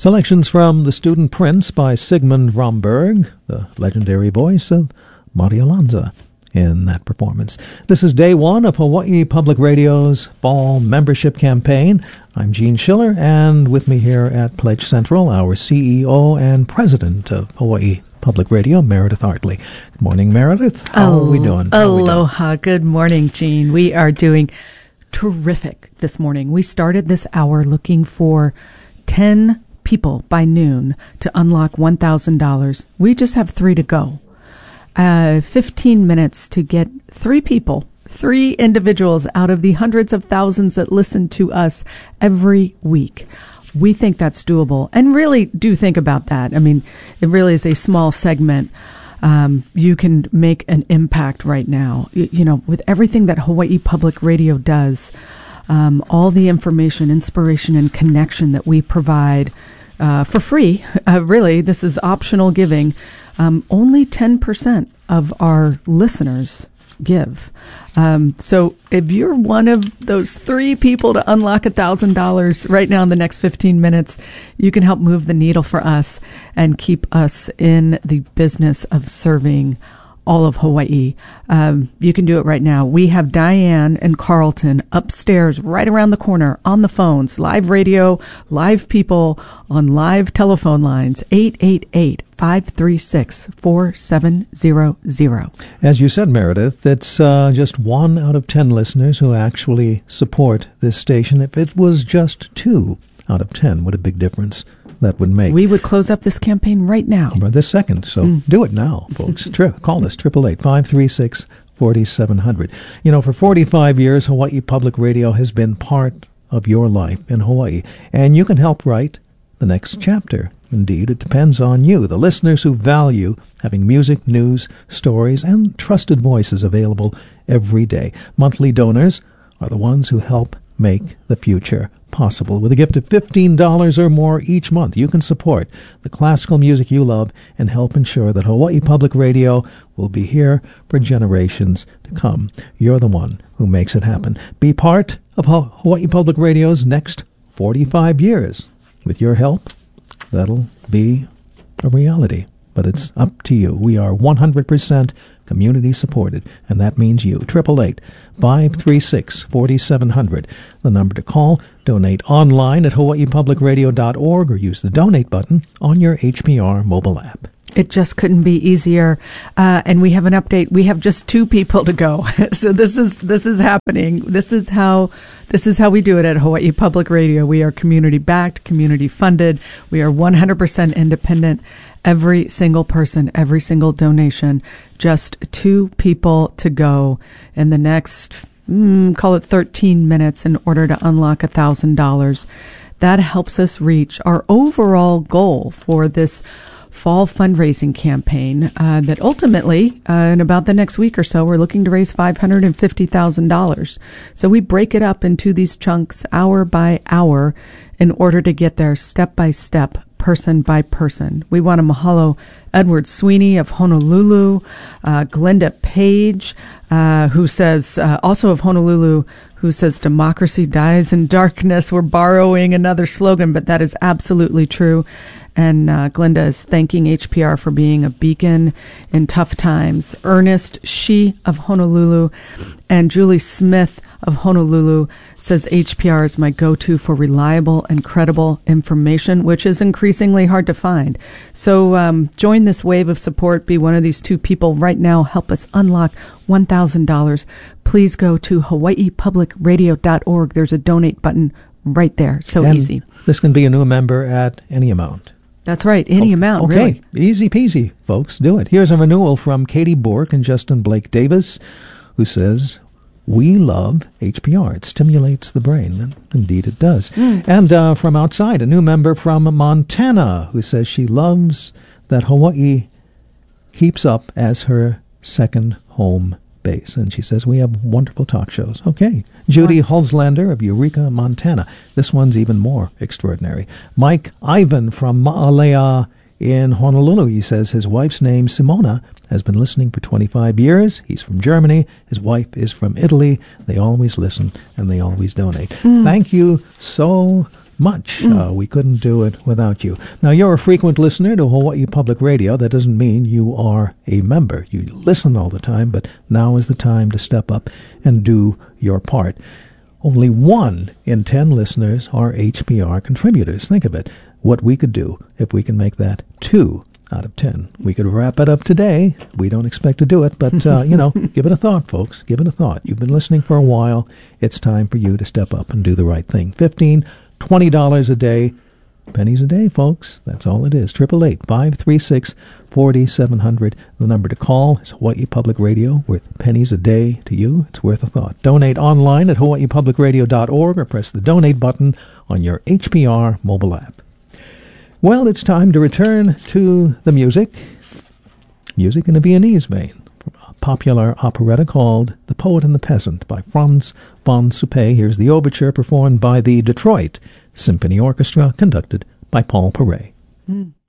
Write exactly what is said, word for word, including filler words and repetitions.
Selections from The Student Prince by Sigmund Romberg, the legendary voice of Mario Lanza in that performance. This is day one of Hawaii Public Radio's fall membership campaign. I'm Gene Schiller, and with me here at Pledge Central, our C E O and president of Hawaii Public Radio, Meredith Hartley. Good morning, Meredith. How oh, are we doing? How aloha. We doing? Good morning, Gene. We are doing terrific this morning. We started this hour looking for ten people by noon to unlock one thousand dollars. We just have three to go. Uh, fifteen minutes to get three people, three individuals out of the hundreds of thousands that listen to us every week. We think that's doable, and really do think about that. I mean, it really is a small segment. Um, you can make an impact right now. You, you know, with everything that Hawaii Public Radio does, um, all the information, inspiration, and connection that we provide uh, for free. Uh, really, this is optional giving. Um, only ten percent of our listeners give. Um, so if you're one of those three people to unlock one thousand dollars right now in the next fifteen minutes, you can help move the needle for us and keep us in the business of serving all of Hawaii. Um, you can do it right now. We have Diane and Carlton upstairs right around the corner on the phones, live radio, live people on live telephone lines, eight eight eight, five three six, four seven zero zero. As you said, Meredith, it's uh, just one out of ten listeners who actually support this station. If it was just two out of ten, what a big difference that would make. We would close up this campaign right now. Or this second. So mm. do it now, folks. Tri- call us, eight eight eight, five three six, four seven zero zero. You know, for forty-five years, Hawaii Public Radio has been part of your life in Hawaii. And you can help write the next chapter. Indeed, it depends on you, the listeners who value having music, news, stories, and trusted voices available every day. Monthly donors are the ones who help make the future possible. With a gift of fifteen dollars or more each month, you can support the classical music you love and help ensure that Hawaii Public Radio will be here for generations to come. You're the one who makes it happen. Be part of Hawaii Public Radio's next forty-five years. With your help, that'll be a reality. But it's up to you. We are one hundred percent community supported, and that means you. eight eight eight, five three six, four seven zero zero. The number to call. Donate online at hawaii public radio dot org or use the donate button on your H P R mobile app. It just couldn't be easier. Uh, and we have an update. We have just two people to go. So this is this is happening. This is how this is how we do it at Hawaii Public Radio. We are community backed, community funded. We are one hundred percent independent. Every single person, every single donation, just two people to go in the next, mm, call it thirteen minutes in order to unlock one thousand dollars. That helps us reach our overall goal for this fall fundraising campaign uh, that ultimately, uh, in about the next week or so, we're looking to raise five hundred fifty thousand dollars. So we break it up into these chunks hour by hour in order to get there step by step, person by person. We want to mahalo Edward Sweeney of Honolulu, uh, Glenda Page, uh, who says, uh, also of Honolulu, who says democracy dies in darkness. We're borrowing another slogan, but that is absolutely true. And uh, Glenda is thanking H P R for being a beacon in tough times. Ernest Shi of Honolulu and Julie Smith of Honolulu says H P R is my go-to for reliable and credible information, which is increasingly hard to find. So um, join this wave of support. Be one of these two people right now. Help us unlock one thousand dollars. Please go to hawaii public radio dot org. There's a donate button right there. So and easy. This can be a new member at any amount. That's right. Any okay. amount, okay. really. Easy peasy, folks. Do it. Here's a renewal from Katie Bork and Justin Blake Davis, who says, we love H P R. It stimulates the brain. And indeed it does. Mm. And uh, from outside, a new member from Montana, who says she loves that Hawaii keeps up as her second home base. And she says, we have wonderful talk shows. Okay. Judy Hulslander of Eureka, Montana. This one's even more extraordinary. Mike Ivan from Ma'alea in Honolulu. He says his wife's name, Simona, has been listening for twenty-five years. He's from Germany. His wife is from Italy. They always listen and they always donate. Mm. Thank you so much. Mm. Uh, we couldn't do it without you. Now, you're a frequent listener to Hawaii Public Radio. That doesn't mean you are a member. You listen all the time, but now is the time to step up and do your part. Only one in ten listeners are H P R contributors. Think of it. What we could do if we can make that two out of ten. We could wrap it up today. We don't expect to do it, but, uh, you know, give it a thought, folks. Give it a thought. You've been listening for a while. It's time for you to step up and do the right thing. fifteen dollars, twenty dollars a day. Pennies a day, folks. That's all it is. eight eight eight, five three six, four seven zero zero. The number to call is Hawaii Public Radio. Worth pennies a day to you. It's worth a thought. Donate online at hawaii public radio dot org or press the donate button on your H P R mobile app. Well, it's time to return to the music. Music in the Viennese vein. From a popular operetta called The Poet and the Peasant by Franz von Suppé. Here's the overture performed by the Detroit Symphony Orchestra, conducted by Paul Paray. Mm.